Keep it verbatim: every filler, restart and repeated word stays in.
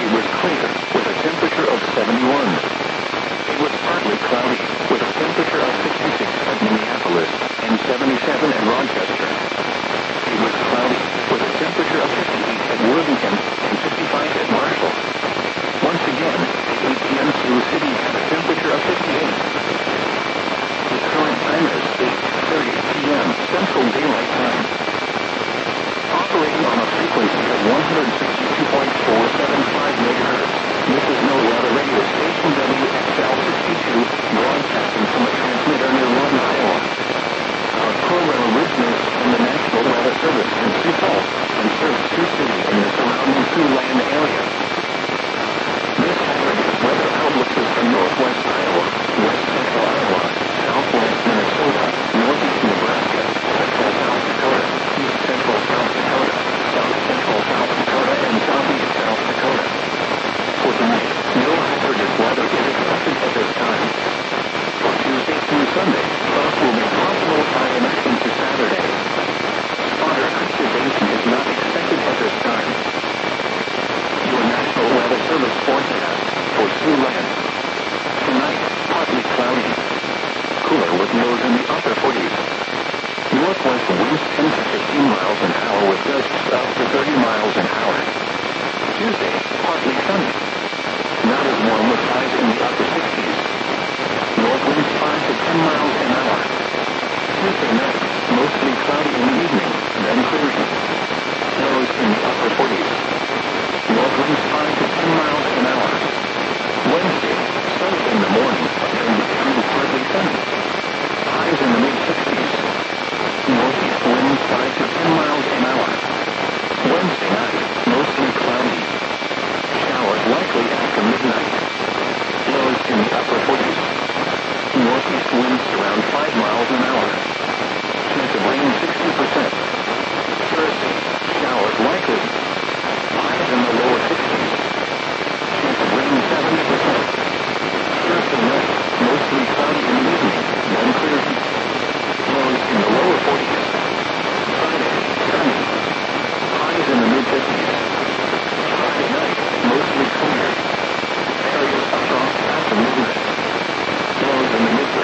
City was clear, with a temperature of seventy-one. It was partly cloudy, with a temperature of sixty-six at Minneapolis and seventy-seven at Rochester. It was cloudy, with a temperature of fifty-eight at Worthington and fifty-five at Marshall. Once again, at eight p m Sioux City had a temperature of fifty-eight. The current time is eight thirty p m Central Daylight Time. Operating on a frequency of one hundred sixty-two point four seven five megahertz, this is No Weather Radio Station W X L sixty-two, broadcasting from a transmitter near Lawton, Iowa. Our program originates from the National Weather Service in Sioux Falls and serves Sioux City and the surrounding Siouxland area. This Saturday's weather outlook is for northwest Iowa, west central Iowa, southwest Minnesota, northeast Nebraska, central South Dakota, east central South Dakota, south central South Dakota, and southeast South Dakota. For tonight, no hazardous weather is expected at this time. For Tuesday through Sunday, frost will be possible high night into Saturday. Spotter activation is not expected at this time. Your National Weather Service forecast for Siouxland. Tonight, partly cloudy. Cooler with lows in the upper forties. Northwest winds ten to fifteen miles an hour with gusts up to thirty miles an hour. Tuesday, partly sunny. Not as warm with highs in the upper sixties. North winds five to ten miles an hour. Tuesday night, mostly cloudy in the evening, then clearing. Lows in the upper forties. North winds five to ten miles an hour. Wednesday, sunny in the morning, then becoming partly sunny. Highs in the mid-sixties. Northeast winds five to ten miles an hour. Wednesday night, mostly cloudy. Showers likely after midnight.